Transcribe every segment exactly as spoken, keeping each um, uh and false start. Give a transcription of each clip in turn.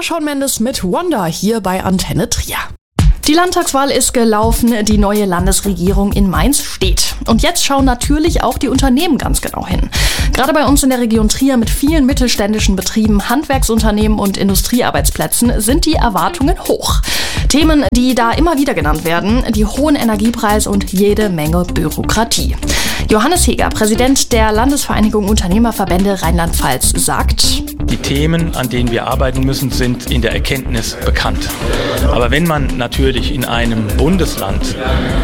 Shawn Mendes mit Wonder hier bei Antenne Trier. Die Landtagswahl ist gelaufen, die neue Landesregierung in Mainz steht. Und jetzt schauen natürlich auch die Unternehmen ganz genau hin. Gerade bei uns in der Region Trier mit vielen mittelständischen Betrieben, Handwerksunternehmen und Industriearbeitsplätzen sind die Erwartungen hoch. Themen, die da immer wieder genannt werden, die hohen Energiepreise und jede Menge Bürokratie. Johannes Heger, Präsident der Landesvereinigung Unternehmerverbände Rheinland-Pfalz, sagt: Die Themen, an denen wir arbeiten müssen, sind in der Erkenntnis bekannt. Aber wenn man natürlich in einem Bundesland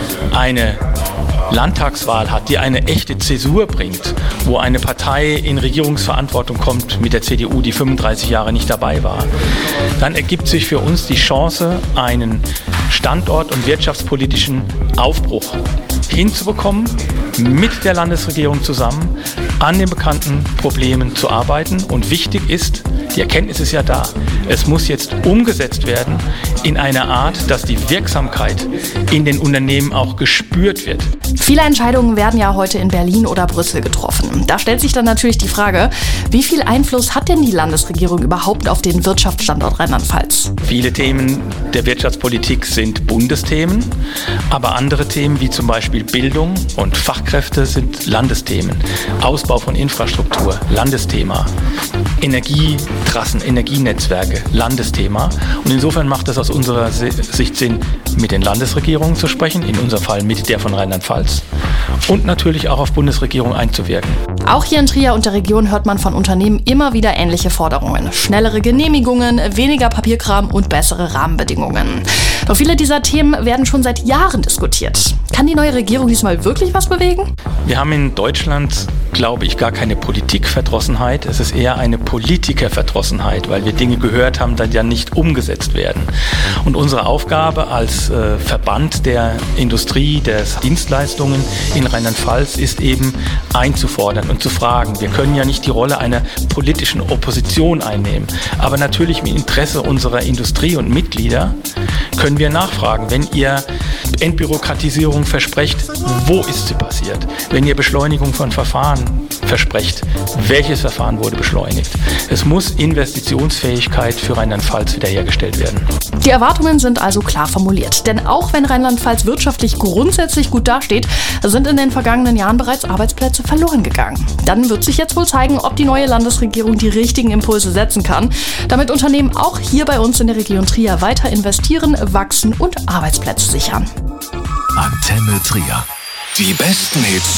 eine Landtagswahl hat, die eine echte Zäsur bringt, wo eine Partei in Regierungsverantwortung kommt mit der C D U, die fünfunddreißig Jahre nicht dabei war, dann ergibt sich für uns die Chance, einen Standort- und wirtschaftspolitischen Aufbruch hinzubekommen, mit der Landesregierung zusammen an den bekannten Problemen zu arbeiten. Und wichtig ist, die Erkenntnis ist ja da, es muss jetzt umgesetzt werden in einer Art, dass die Wirksamkeit in den Unternehmen auch gespürt wird. Viele Entscheidungen werden ja heute in Berlin oder Brüssel getroffen. Da stellt sich dann natürlich die Frage, wie viel Einfluss hat denn die Landesregierung überhaupt auf den Wirtschaftsstandort Rheinland-Pfalz? Viele Themen der Wirtschaftspolitik sind Bundesthemen, aber andere Themen wie zum Beispiel Bildung und Fachkräfte sind Landesthemen. Ausbau von Infrastruktur, Landesthema. Energietrassen, Energienetzwerke, Landesthema. Und insofern macht es aus unserer Sicht Sinn, mit den Landesregierungen zu sprechen, in unserem Fall mit der von Rheinland-Pfalz, und natürlich auch auf Bundesregierung einzuwirken. Auch hier in Trier und der Region hört man von Unternehmen immer wieder ähnliche Forderungen. Schnellere Genehmigungen, weniger Papierkram und bessere Rahmenbedingungen. Doch viele dieser Themen werden schon seit Jahren diskutiert. Kann die neue Regierung diesmal wirklich was bewegen? Wir haben in Deutschland, glaube ich, gar keine Politikverdrossenheit. Es ist eher eine Politikerverdrossenheit, weil wir Dinge gehört haben, die dann nicht umgesetzt werden. Und unsere Aufgabe als äh, Verband der Industrie, der Dienstleistungen in Rheinland-Pfalz ist eben einzufordern und zu fragen. Wir können ja nicht die Rolle einer politischen Opposition einnehmen, aber natürlich im Interesse unserer Industrie und Mitglieder können wir nachfragen, wenn ihr Entbürokratisierung versprecht, wo ist sie passiert? Wenn ihr Beschleunigung von Verfahren versprecht, welches Verfahren wurde beschleunigt? Es muss Investitionsfähigkeit für Rheinland-Pfalz wiederhergestellt werden. Die Erwartungen sind also klar formuliert. Denn auch wenn Rheinland-Pfalz wirtschaftlich grundsätzlich gut dasteht, sind in den vergangenen Jahren bereits Arbeitsplätze verloren gegangen. Dann wird sich jetzt wohl zeigen, ob die neue Landesregierung die richtigen Impulse setzen kann, damit Unternehmen auch hier bei uns in der Region Trier weiter investieren, wachsen und Arbeitsplätze sichern. Antenne Trier. Die besten Hits